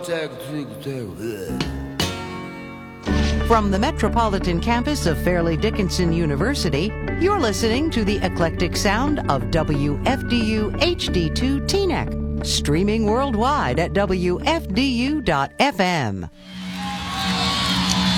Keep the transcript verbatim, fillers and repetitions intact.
From the metropolitan campus of Fairleigh Dickinson University, you're listening to the eclectic sound of W F D U H D two Teaneck, streaming worldwide at W F D U dot F M.